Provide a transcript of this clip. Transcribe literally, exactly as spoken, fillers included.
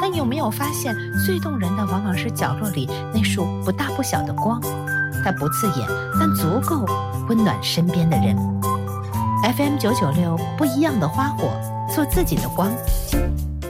可你有没有发现，最动人的往往是角落里那束不大不小的光，它不刺眼，但足够温暖身边的人。F M 九九六，不一样的花火，做自己的光。